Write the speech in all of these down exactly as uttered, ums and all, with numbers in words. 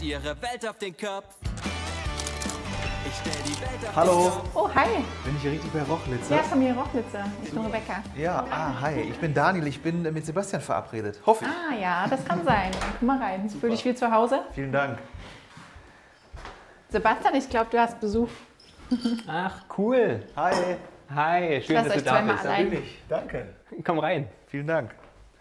Ihre Welt auf den Kopf. Ich stell die Welt auf Hallo. den Kopf. Oh, hi. Bin ich hier richtig bei Rochlitzer? Ja, Familie Rochlitzer. Ich bin Rebecca. Ja, ah, hi. Ich bin Daniel. Ich bin mit Sebastian verabredet. Hoffe ich. Ah ja, das kann sein. Komm mal rein. Fühl dich wie zu Hause. Vielen Dank. Sebastian, ich glaube, du hast Besuch. Ach, cool. Hi. Hi, schön, Lass dass euch du da zweimal bist. allein. Bin ich. Danke. Komm rein. Vielen Dank.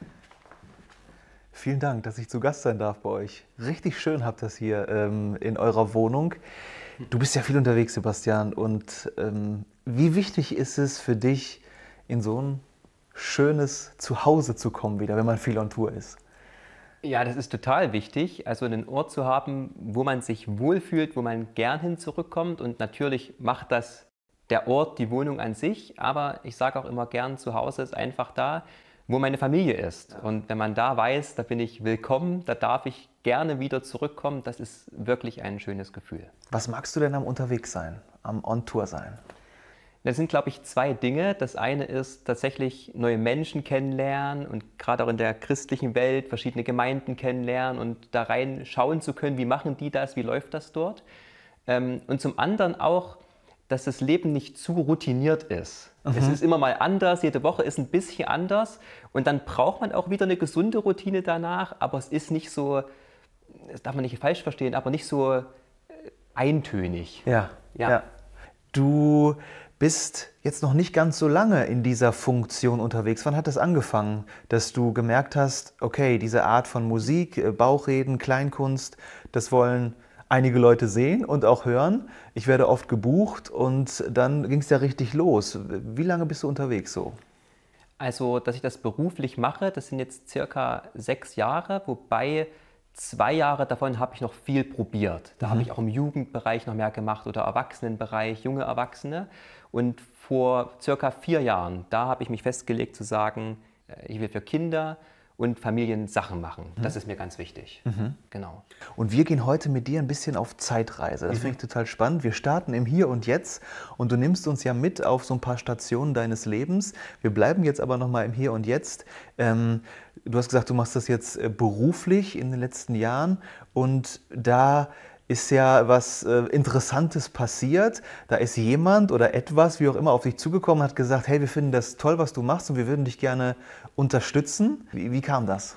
Vielen Dank, dass ich zu Gast sein darf bei euch. Richtig schön habt ihr das hier ähm, in eurer Wohnung. Du bist ja viel unterwegs, Sebastian. Und ähm, wie wichtig ist es für dich, in so ein schönes Zuhause zu kommen wieder, wenn man viel on Tour ist? Ja, das ist total wichtig, also einen Ort zu haben, wo man sich wohlfühlt, wo man gern hin zurückkommt. Und natürlich macht das der Ort, die Wohnung an sich. Aber ich sage auch immer gern, zu Hause ist einfach da, wo meine Familie ist. Und wenn man da weiß, da bin ich willkommen, da darf ich gerne wieder zurückkommen, das ist wirklich ein schönes Gefühl. Was magst du denn am Unterwegssein, am On-Tour-Sein? Das sind, glaube ich, zwei Dinge. Das eine ist tatsächlich neue Menschen kennenlernen und gerade auch in der christlichen Welt verschiedene Gemeinden kennenlernen und da rein schauen zu können, wie machen die das, wie läuft das dort. Und zum anderen auch, dass das Leben nicht zu routiniert ist. Mhm. Es ist immer mal anders, jede Woche ist ein bisschen anders und dann braucht man auch wieder eine gesunde Routine danach, aber es ist nicht so, das darf man nicht falsch verstehen, aber nicht so eintönig. Ja, Ja. ja. Du bist jetzt noch nicht ganz so lange in dieser Funktion unterwegs. Wann hat das angefangen, dass du gemerkt hast, okay, diese Art von Musik, Bauchreden, Kleinkunst, das wollen einige Leute sehen und auch hören. Ich werde oft gebucht und dann ging es ja richtig los. Wie lange bist du unterwegs so? Also, dass ich das beruflich mache, das sind jetzt circa sechs Jahre, wobei zwei Jahre davon habe ich noch viel probiert. Da mhm. habe ich auch im Jugendbereich noch mehr gemacht oder Erwachsenenbereich, junge Erwachsene. Und vor circa vier Jahren, da habe ich mich festgelegt zu sagen, ich will für Kinder und Familien Sachen machen. Mhm. Das ist mir ganz wichtig. Mhm. Genau. Und wir gehen heute mit dir ein bisschen auf Zeitreise. Das mhm. finde ich total spannend. Wir starten im Hier und Jetzt und du nimmst uns ja mit auf so ein paar Stationen deines Lebens. Wir bleiben jetzt aber nochmal im Hier und Jetzt. Ähm, du hast gesagt, du machst das jetzt beruflich in den letzten Jahren und da ist ja was äh, Interessantes passiert. Da ist jemand oder etwas, wie auch immer, auf dich zugekommen, hat gesagt, hey, wir finden das toll, was du machst und wir würden dich gerne unterstützen. Wie, wie kam das?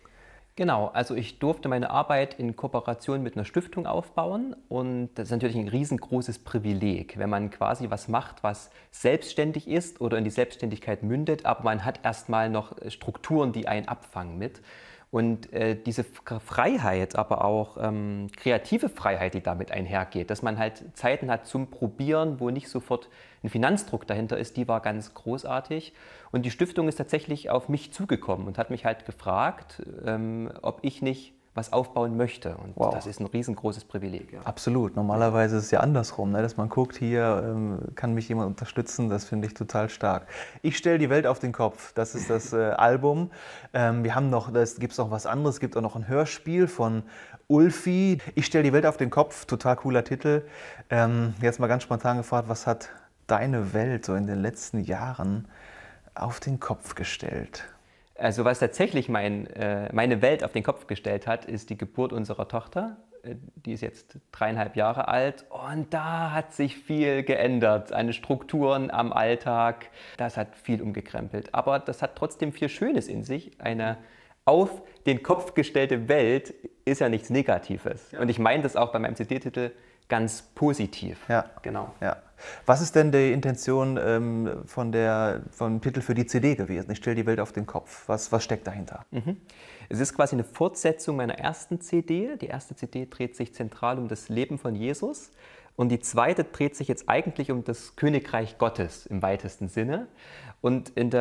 Genau, also ich durfte meine Arbeit in Kooperation mit einer Stiftung aufbauen und das ist natürlich ein riesengroßes Privileg, wenn man quasi was macht, was selbstständig ist oder in die Selbstständigkeit mündet, aber man hat erstmal noch Strukturen, die einen abfangen mit. Und äh, diese Freiheit, aber auch ähm, kreative Freiheit, die damit einhergeht, dass man halt Zeiten hat zum Probieren, wo nicht sofort ein Finanzdruck dahinter ist, die war ganz großartig. Und die Stiftung ist tatsächlich auf mich zugekommen und hat mich halt gefragt, ähm, ob ich nicht was aufbauen möchte. Und wow. Das ist ein riesengroßes Privileg. Ja. Absolut. Normalerweise ist es ja andersrum, ne? Dass man guckt, hier ähm, kann mich jemand unterstützen. Das finde ich total stark. Ich stelle die Welt auf den Kopf. Das ist das äh, Album. Ähm, wir haben noch, es gibt noch was anderes. Es gibt auch noch ein Hörspiel von Ulfi. Ich stelle die Welt auf den Kopf. Total cooler Titel. Ähm, jetzt mal ganz spontan gefragt, was hat deine Welt so in den letzten Jahren auf den Kopf gestellt? Also was tatsächlich mein, äh, meine Welt auf den Kopf gestellt hat, ist die Geburt unserer Tochter. Äh, die ist jetzt dreieinhalb Jahre alt und da hat sich viel geändert. Eine Strukturen am Alltag, das hat viel umgekrempelt. Aber das hat trotzdem viel Schönes in sich. Eine auf den Kopf gestellte Welt ist ja nichts Negatives. Ja. Und ich meine das auch bei meinem C D-Titel ganz positiv. Ja, genau. Ja. Was ist denn die Intention ähm, von der, vom Titel für die C D gewesen? Ich stelle die Welt auf den Kopf. Was, was steckt dahinter? Mhm. Es ist quasi eine Fortsetzung meiner ersten C D. Die erste C D dreht sich zentral um das Leben von Jesus. Und die zweite dreht sich jetzt eigentlich um das Königreich Gottes im weitesten Sinne. Und in der